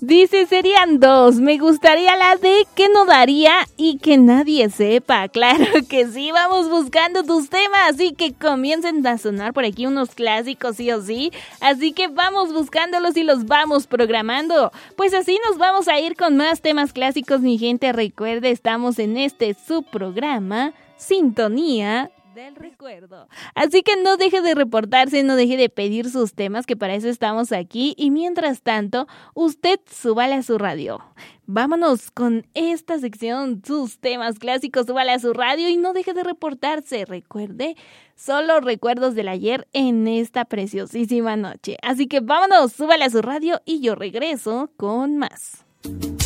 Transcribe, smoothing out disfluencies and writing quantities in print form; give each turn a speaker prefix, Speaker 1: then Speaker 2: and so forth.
Speaker 1: Dice, serían dos. Me gustaría la de que no daría y que nadie sepa. Claro que sí, vamos buscando tus temas y que comiencen a sonar por aquí unos clásicos sí o sí. Así que vamos buscándolos y los vamos programando. Pues así nos vamos a ir con más temas clásicos, mi gente. Recuerde, estamos en este subprograma Sintonía del Recuerdo. Así que no deje de reportarse, no deje de pedir sus temas, que para eso estamos aquí. Y mientras tanto, usted súbale a su radio. Vámonos con esta sección, sus temas clásicos, súbale a su radio y no deje de reportarse. Recuerde, solo recuerdos del ayer en esta preciosísima noche. Así que vámonos, súbale a su radio y yo regreso con más.